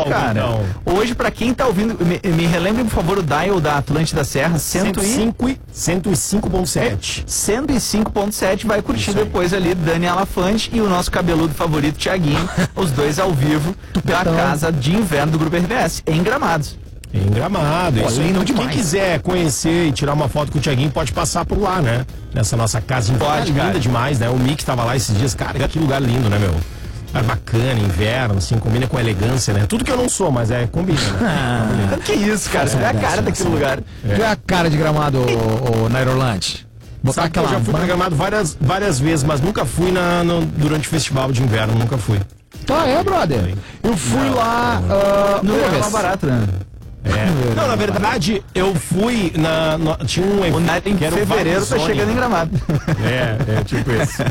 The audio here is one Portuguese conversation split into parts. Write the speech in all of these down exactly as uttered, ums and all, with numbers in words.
Salve, cara. Então. Hoje, pra quem tá ouvindo, me, me relembre, por favor, o dial da Atlântida Serra, cento e cinco ponto sete. cento e cinco ponto sete, vai curtir depois ali Dani Alafante e o nosso cabeludo favorito, Thiaguinho, os dois ao vivo da Casa de Inverno do Grupo R B S, em Gramados. Em Gramado, Pô, isso. lindo Então, demais. quem quiser conhecer e tirar uma foto com o Thiaguinho, pode passar por lá, né? Nessa nossa casa. Pode, linda cara. demais, né? O Mick tava lá esses dias. Cara, que lugar lindo, né, meu? É bacana, inverno, assim, combina com elegância, né? Tudo que eu não sou, mas é, combina, né? Ah, que isso, cara, você é a cara daquele lugar. Tu é a cara de Gramado, ô, ô, Nairolante. Botar Sabe que eu aquela. já fui pra Gramado várias, várias vezes, mas nunca fui na, no- durante o festival de inverno, nunca fui. Tá, é, brother. Eu fui lá. ah, No uma verão é vez. mais barato, né? É. Não, na verdade, eu fui na. no- tinha um evento. O Night em que era o fevereiro tá Vibezone. chegando em Gramado. É, é tipo esse.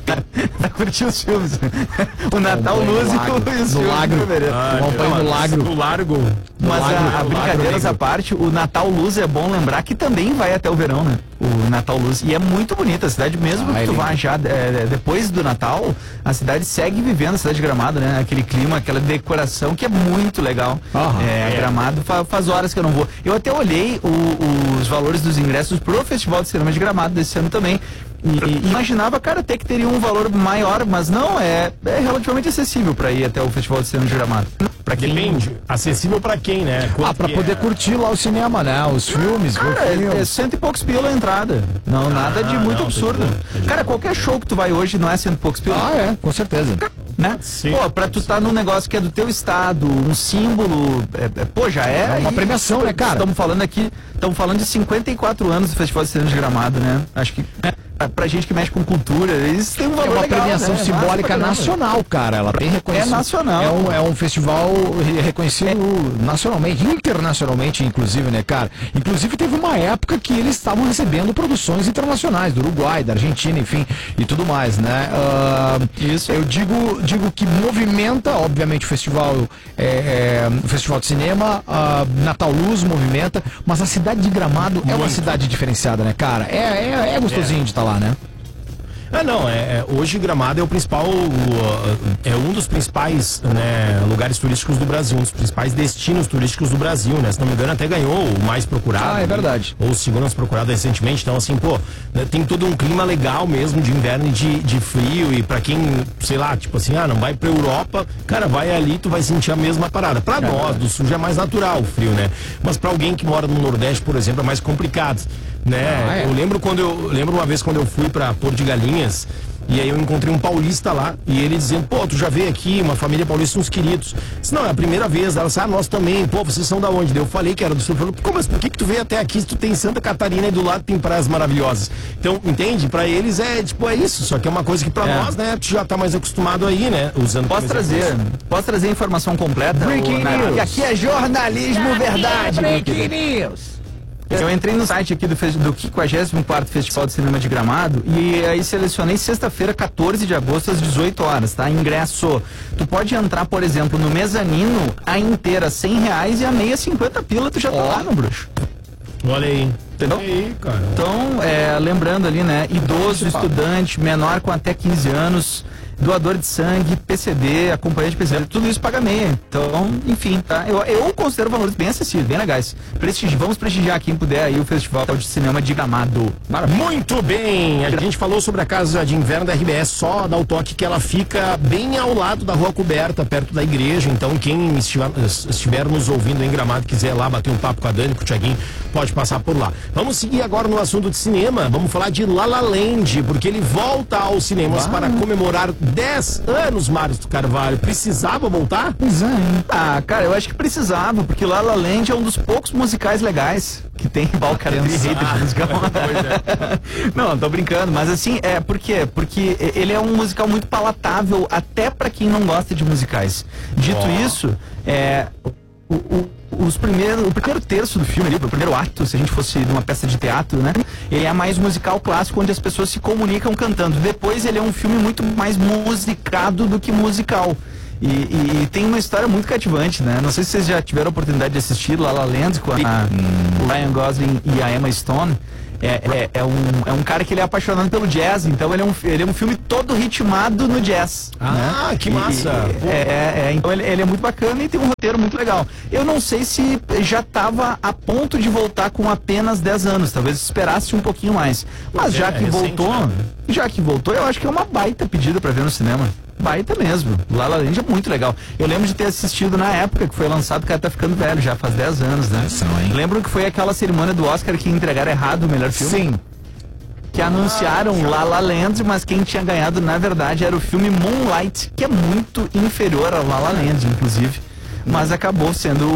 Pra curtir os filmes. O Natal banho no Luz e lago. o- e os No filmes lago. em fevereiro. Ah, Vamos pra ir no não, Lagro. No Largo. Mas Lago, a, a Lago brincadeiras Negro. à parte, o Natal Luz é bom lembrar que também vai até o verão, né? O Natal Luz. E é muito bonita a cidade, mesmo Ah, que é tu lindo. vá já é, depois do Natal, a cidade segue vivendo, a cidade de Gramado, né? Aquele clima, aquela decoração que é muito legal. Aham. é, É. Gramado fa- faz horas que eu não vou. Eu até olhei o- os valores dos ingressos pro Festival de Cinema de Gramado desse ano também. E, e imaginava, cara, até que teria um valor maior, mas não, é, é relativamente acessível para ir até o Festival de Cinema de Gramado. Pra quem... Depende. Acessível pra quem, né? Quanto Ah, pra que poder é? curtir lá o cinema, né? Os filmes, ver Cara, filme. é, é cento e poucos pila a entrada. Não, nada de Ah, muito não, absurdo. tá de boa, tá de Cara, boa. qualquer show que tu vai hoje não é cento e poucos pila. Ah, é, com certeza. Né? Sim. Pô, pra tu estar num negócio que é do teu estado, um símbolo, é, é, pô, já é. É uma e- premiação, né, cara? Estamos falando aqui, estamos falando de cinquenta e quatro anos do Festival de Cinema de Gramado, né? Acho que é, pra gente que mexe com cultura, isso tem um É valor uma legal, premiação né? Massa simbólica pra caramba. nacional, cara. Ela tem reconhecido. É nacional. É um, é um festival re- reconhecido nacionalmente, internacionalmente, inclusive, né, cara? Inclusive teve uma época que eles estavam recebendo produções internacionais, do Uruguai, da Argentina, enfim, e tudo mais, né? Ah, Isso. Eu digo, digo que movimenta, obviamente, o festival, é, é, o festival de cinema, ah, Natal Luz movimenta, mas a cidade de Gramado é uma Muito. cidade diferenciada, né, cara? É, é, é gostosinho de estar lá, né? Ah, não, é, é, hoje Gramado é o principal, uh, é um dos principais, né, lugares turísticos do Brasil, um dos principais destinos turísticos do Brasil, né? Se não me engano, até ganhou o mais procurado. Ah, é verdade. Ou o segundo mais procurado recentemente. Então, assim, pô, né, tem todo um clima legal mesmo de inverno e de, de frio. E pra quem, sei lá, tipo assim, ah, não vai pra Europa, cara, vai ali, tu vai sentir a mesma parada. Pra nós, do sul já é mais natural o frio, né? Mas pra alguém que mora no Nordeste, por exemplo, é mais complicado, né? Ah, é. Eu lembro quando eu lembro uma vez quando eu fui pra Porto de Galinhas. E aí eu encontrei um paulista lá, e ele dizendo, pô, tu já veio aqui, uma família paulista, uns queridos. Disse, não, é a primeira vez. Ela disse, ah, nós também, pô, vocês são da onde? Daí eu falei que era do sul. Falou, como, mas por que que tu veio até aqui se tu tem Santa Catarina e do lado tem praias maravilhosas? Então, entende? Pra eles é, tipo, é isso, só que é uma coisa que pra É. nós, né, tu já tá mais acostumado aí, né, usando... Posso por exemplo, trazer, posso trazer a informação completa? Breaking ô, Nath? news. E aqui é jornalismo verdade. meu Breaking querido. news. Eu entrei no site aqui do, fes- do quinquagésimo quarto Festival de Cinema de Gramado e aí selecionei sexta-feira, quatorze de agosto, às dezoito horas, tá? Ingresso. Tu pode entrar, por exemplo, no mezanino, a inteira cem reais e a meia cinquenta pila, tu já tá Ó. lá, meu bruxo. Olha aí. Entendeu? Olha aí, cara. Então, é, lembrando ali, né? Idoso, estudante, menor com até quinze anos, doador de sangue, P C D, acompanhante de P C D, tudo isso paga meia. Então, enfim, tá? Eu, eu considero valores bem acessíveis, bem legais. Prestigi, vamos prestigiar quem puder aí o Festival de Cinema de Gramado. Muito bem, a gente falou sobre a casa de inverno da R B S, só dá o toque que ela fica bem ao lado da Rua Coberta, perto da igreja. Então quem estiver, estiver nos ouvindo em Gramado, quiser lá bater um papo com a Dani, com o Thiaguinho, pode passar por lá. Vamos seguir agora no assunto de cinema, vamos falar de La La Land, porque ele volta aos cinemas para comemorar dez anos, Mário Carvalho. Precisava voltar? Pois é, hein? Ah, cara, eu acho que precisava, porque La La Land é um dos poucos musicais legais que tem. O cara tem hater de musical. Não, tô brincando, mas assim, é por quê? Porque ele é um musical muito palatável até pra quem não gosta de musicais. Dito Oh. isso, é. O, o, os primeiros, o primeiro terço do filme ali, o primeiro ato, se a gente fosse numa peça de teatro, né? Ele é mais musical clássico, onde as pessoas se comunicam cantando. Depois ele é um filme muito mais musicado do que musical. E, e, e tem uma história muito cativante, né? Não sei se vocês já tiveram a oportunidade de assistir La La Land com a, o Ryan Gosling e a Emma Stone. é, é, é, um, é um cara que ele é apaixonado pelo jazz, então ele é um, ele é um filme todo ritmado no jazz. Ah, né? que massa! E, é, é, então ele, ele é muito bacana e tem um roteiro muito legal. Eu não sei se já estava a ponto de voltar com apenas dez anos, talvez esperasse um pouquinho mais. Mas já é, que é voltou, recente, né? já que voltou, eu acho que é uma baita pedida pra ver no cinema. Baita mesmo. La La Land é muito legal. Eu lembro de ter assistido na época que foi lançado, o cara tá ficando velho, já faz dez anos, né? Lembro que foi aquela cerimônia do Oscar que entregaram errado o melhor filme? Sim. Que anunciaram La La Land, mas quem tinha ganhado na verdade era o filme Moonlight, que é muito inferior ao La La Land, inclusive. Mas acabou sendo o,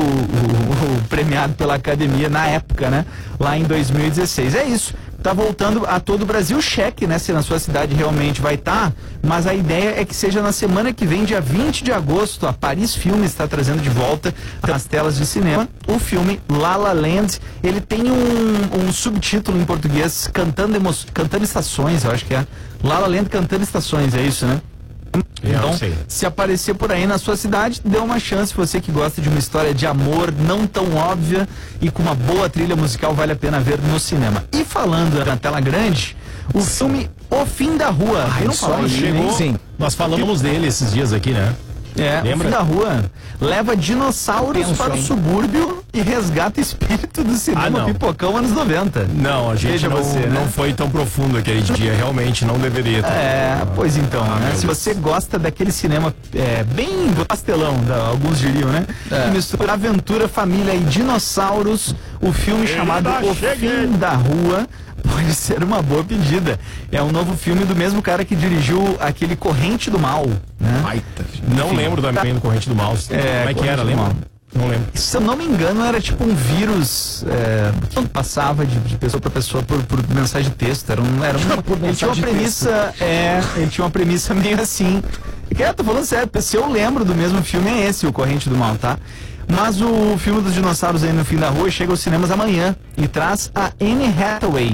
o, o premiado pela academia na época, né? Lá em dois mil e dezesseis. É isso. Tá voltando a todo o Brasil, cheque, né? Se na sua cidade realmente vai estar, tá, mas a ideia é que seja na semana que vem, dia vinte de agosto, a Paris Filmes está trazendo de volta às telas de cinema o filme La La Land. Ele tem um, um subtítulo em português, Cantando, Emo... Cantando Estações, eu acho que é. La La Land Cantando Estações, é isso, né? Então, se aparecer por aí na sua cidade, dê uma chance. Você que gosta de uma história de amor não tão óbvia e com uma boa trilha musical, vale a pena ver no cinema. E falando na tela grande, o Sim. filme O Fim da Rua. Ai, não só chegou. Sim. Nós falamos dele esses dias aqui, né? É, Lembra? O Fim da Rua leva dinossauros Penso, para hein? o subúrbio e resgata espírito do cinema Ah, Pipocão anos noventa. Não, a gente Veja não, você, né? não foi tão profundo aquele dia, realmente não deveria ter. É, pois então, Ah, né? meu Se Deus. você gosta daquele cinema é, bem pastelão, da, alguns diriam, né? É. Que mistura aventura, família e dinossauros, o filme chamado O Fim da Rua pode ser uma boa pedida. É um novo filme do mesmo cara que dirigiu aquele Corrente do Mal, né? Baita. Não Enfim, lembro também do Corrente do Mal. É, Como é que era, Corrente do lembra? Mal. Não lembro. Se eu não me engano, era tipo um vírus é, que passava de, de pessoa para pessoa por, por mensagem de texto. Era um, era uma, Por ele tinha uma mensagem de premissa, é, ele tinha uma premissa meio assim. Que eu tô falando sério, se eu lembro do mesmo filme é esse, o Corrente do Mal, tá? Mas o filme dos dinossauros aí no Fim da Rua chega aos cinemas amanhã e traz a Anne Hathaway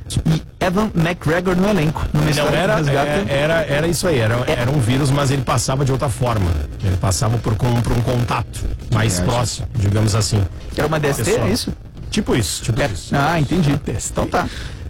e Evan McGregor no elenco. Numa Não, história que era, resgata- é- era, era isso aí, era, era um vírus, mas ele passava de outra forma. Ele passava por, com, por um contato mais próximo, digamos assim. Era uma D S T, Pessoal. é isso? Tipo isso, tipo É. isso. Ah, entendi. Então tá.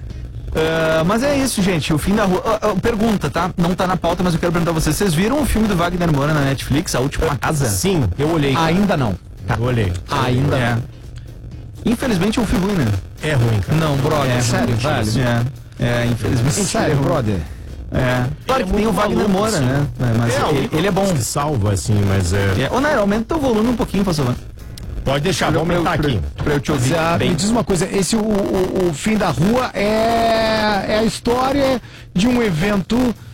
Ah, mas é isso, gente. O Fim da Rua. Ah, ah, pergunta, tá? Não tá na pauta, mas eu quero perguntar a vocês. Vocês viram o filme do Wagner Moura na Netflix, A Última Casa? Sim, eu olhei. Ainda não. Eu olhei. Ainda É. não. Infelizmente é um filme ruim, né? É ruim, cara. Não, brother, É, sério, realmente, velho. É, é infelizmente. Sério, brother. É. Claro é que tem o muito Wagner maluco, Moura, assim. né? É, mas É, ele, ele é bom. que salva, assim, mas é. É. Ô, Nair, aumenta o volume um pouquinho, por favor. Pode deixar, vou aumentar Pra eu- aqui. Pra eu te ouvir Ah, bem. me diz uma coisa, esse o, o, o Fim da Rua é, é a história de um evento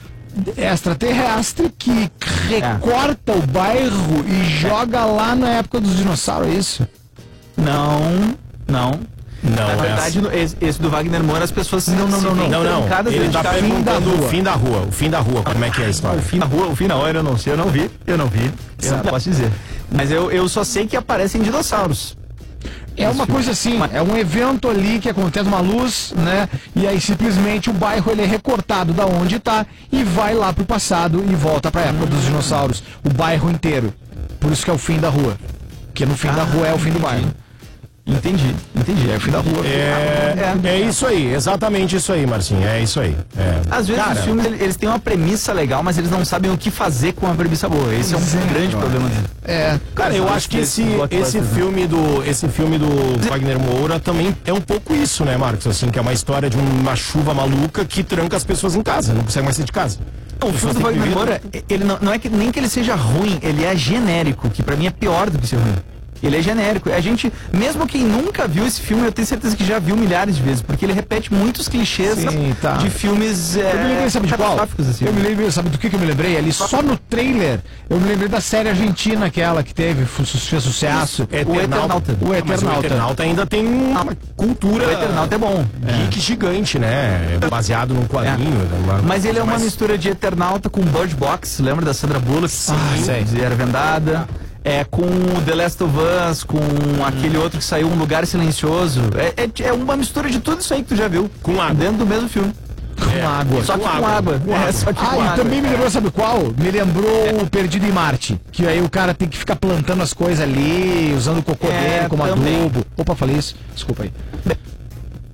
extraterrestre que recorta o bairro e joga lá na época dos dinossauros, é isso? Não, não. Não, Na é verdade, no- esse, esse do Wagner Moura, as pessoas Não, não, se não, veem Não, não. trancadas Ele dentro tá de casa. perguntando Fim da o fim da rua. O fim da rua, como é que é a história? O fim da rua, o fim da hora eu não sei, eu não vi, eu não vi, eu não posso dizer. Mas eu, eu só sei que aparecem dinossauros. É uma coisa assim, é um evento ali que acontece uma luz, né? E aí simplesmente o bairro ele é recortado da onde tá e vai lá pro passado e volta pra época dos dinossauros. O bairro inteiro. Por isso que é o fim da rua. Porque no fim da rua é o fim do bairro. Entendi, entendi. É o fim da rua. É, é isso aí, exatamente isso aí, Marcinho. É isso aí. É. Às vezes Cara, os filmes ele- eles têm uma premissa legal, mas eles não sabem o que fazer com uma premissa boa. Esse é um Pois é, grande cara. problema dele. É. Cara, eu acho que esse, esse filme do esse filme do Wagner Moura também é um pouco isso, né, Marcos? Assim, que é uma história de uma chuva maluca que tranca as pessoas em casa, não consegue mais sair de casa. O filme do Wagner Moura, ele não, não é que nem que ele seja ruim, ele é genérico, que pra mim é pior do que ser ruim. Ele é genérico. A gente, mesmo quem nunca viu esse filme, eu tenho certeza que já viu milhares de vezes, porque ele repete muitos clichês Sim, tá. de filmes é, Eu me lembrei, sabe de qual? catastróficos, assim. Eu me lembrei, sabe do que, que eu me lembrei? Ali só no trailer, eu me lembrei da série argentina, aquela que teve, fu- fez sucesso. É O Eternauta. O Mas o Eternauta. Eternauta ainda tem uma cultura O Eternauta é bom. geek gigante, né? É baseado num quadrinho. né? Uma Mas ele é coisa uma mais- mistura de Eternauta com Bird Box, lembra da Sandra Bullock? Sim, sei. Era Vendada. É com o The Last of Us, com aquele outro que saiu, Um Lugar Silencioso. É, é, é uma mistura de tudo isso aí que tu já viu. Com água. Dentro do mesmo filme. É, água. Só que com água. água. Com É, água. só que com Ah, e água. também me lembrou, sabe qual? Me lembrou o Perdido em Marte. Que aí o cara tem que ficar plantando as coisas ali, usando o cocô É, dele como também. adubo. Opa, falei isso? Desculpa aí.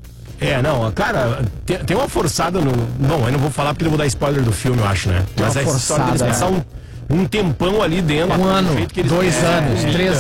É, não, cara, tem, tem uma forçada no. Bom, eu não vou falar porque eu vou dar spoiler do filme, eu acho, né? Tem Mas uma a história deles forçada, passar um, um tempão ali dentro. Um do ano, jeito que eles dois querem, anos, é, três